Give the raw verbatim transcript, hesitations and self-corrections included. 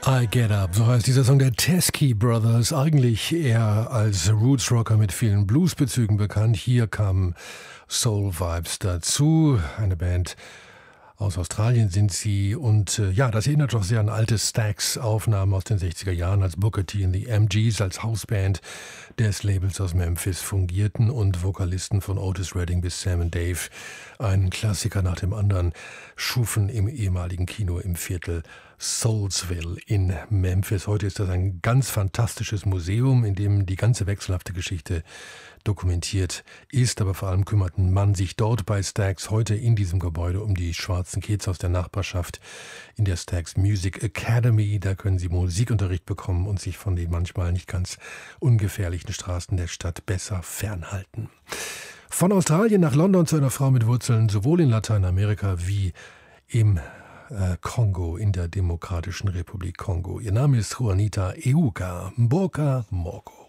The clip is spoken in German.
I Get Up, so heißt dieser Song der Teskey Brothers, eigentlich eher als Roots-Rocker mit vielen Blues-Bezügen bekannt. Hier kamen Soul-Vibes dazu, eine Band aus Australien sind sie und äh, ja, das erinnert doch sehr an alte Stax-Aufnahmen aus den sechziger Jahren, als Booker T und die M Gs als Hausband des Labels aus Memphis fungierten und Vokalisten von Otis Redding bis Sam und Dave einen Klassiker nach dem anderen schufen im ehemaligen Kino im Viertel Soulsville in Memphis. Heute ist das ein ganz fantastisches Museum, in dem die ganze wechselhafte Geschichte dokumentiert ist, aber vor allem kümmert man sich dort bei Stax heute in diesem Gebäude um die schwarzen Kids aus der Nachbarschaft in der Stax Music Academy. Da können sie Musikunterricht bekommen und sich von den manchmal nicht ganz ungefährlichen Straßen der Stadt besser fernhalten. Von Australien nach London zu einer Frau mit Wurzeln sowohl in Lateinamerika wie im äh, Kongo, in der Demokratischen Republik Kongo. Ihr Name ist Juanita Euka Mboka Moko.